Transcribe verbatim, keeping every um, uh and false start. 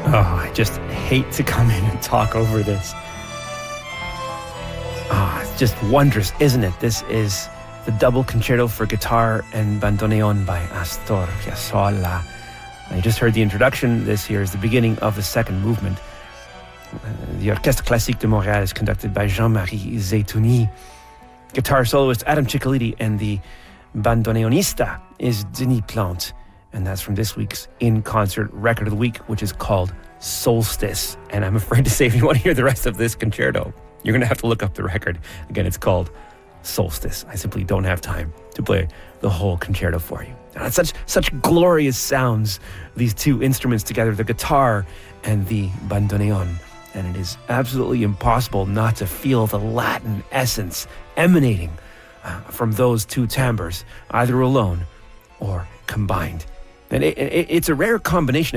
Oh, I just hate to come in and talk over this. Ah, it's just wondrous, isn't it? This is the double concerto for guitar and bandoneon by Astor Piazzolla. You just heard the introduction. This here is the beginning of the second movement. Uh, the Orchestre Classique de Montréal is conducted by Jean-Marie Zetouni. Guitar soloist Adam Ciccoliti, and the bandoneonista is Denis Plante. And that's from this week's in-concert record of the week, which is called Solstice. And I'm afraid to say, if you want to hear the rest of this concerto, you're going to have to look up the record. Again, it's called Solstice. I simply don't have time to play the whole concerto for you. Now, it's such such glorious sounds, these two instruments together, the guitar and the bandoneon. And it is absolutely impossible not to feel the Latin essence emanating uh, from those two timbres, either alone or combined. And it, it, it's a rare combination.